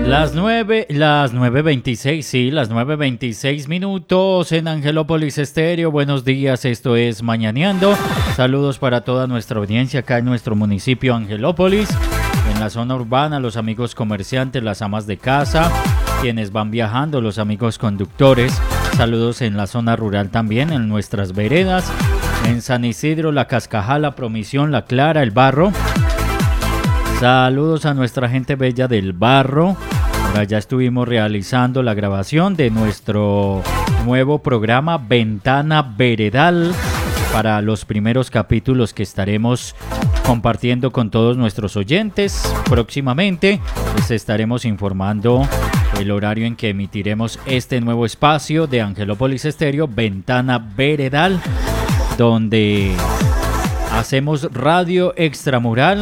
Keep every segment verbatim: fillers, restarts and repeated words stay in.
Las nueve, las nueve veintiséis, sí, las nueve veintiséis minutos en Angelópolis Estéreo. Buenos días, esto es Mañaneando. Saludos para toda nuestra audiencia acá en nuestro municipio Angelópolis, en la zona urbana, los amigos comerciantes, las amas de casa, quienes van viajando, los amigos conductores. Saludos en la zona rural también, en nuestras veredas, en San Isidro, La Cascajala, Promisión, La Clara, El Barro. Saludos a nuestra gente bella del Barro. Por allá estuvimos realizando la grabación de nuestro nuevo programa Ventana Veredal para los primeros capítulos que estaremos compartiendo con todos nuestros oyentes. Próximamente les estaremos informando el horario en que emitiremos este nuevo espacio de Angelópolis Estéreo, Ventana Veredal, donde hacemos radio extramural,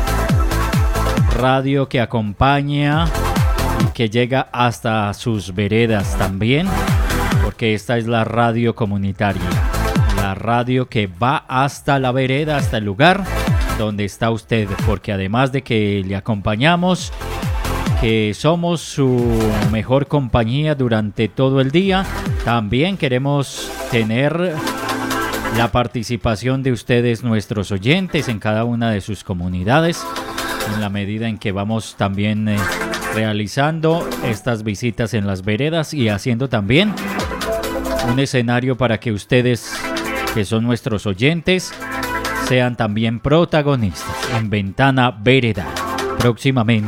radio que acompaña y que llega hasta sus veredas también, porque esta es la radio comunitaria, la radio que va hasta la vereda, hasta el lugar donde está usted, porque además de que le acompañamos, que somos su mejor compañía durante todo el día, también queremos tener la participación de ustedes, nuestros oyentes, en cada una de sus comunidades, en la medida en que vamos también eh, realizando estas visitas en las veredas y haciendo también un escenario para que ustedes, que son nuestros oyentes, sean también protagonistas en Ventana Veredal próximamente.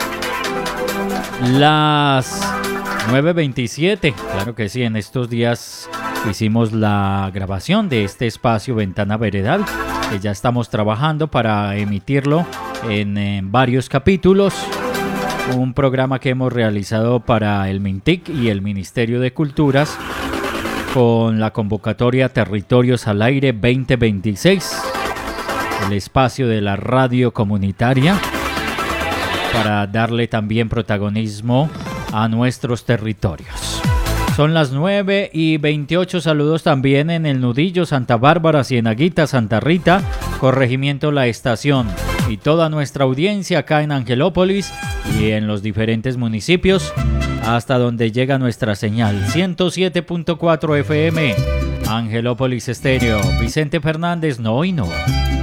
Las nueve veintisiete, claro que sí, en estos días hicimos la grabación de este espacio Ventana Veredal, que ya estamos trabajando para emitirlo en, en varios capítulos. Un programa que hemos realizado para el MINTIC y el Ministerio de Culturas con la convocatoria Territorios al Aire veinte veintiséis, el espacio de la radio comunitaria, para darle también protagonismo a nuestros territorios. Son las nueve y veintiocho. Saludos también en El Nudillo, Santa Bárbara, Cienaguita, Santa Rita, Corregimiento La Estación, y toda nuestra audiencia acá en Angelópolis y en los diferentes municipios hasta donde llega nuestra señal. ciento siete punto cuatro F M, Angelópolis Estéreo. Vicente Fernández, no y no.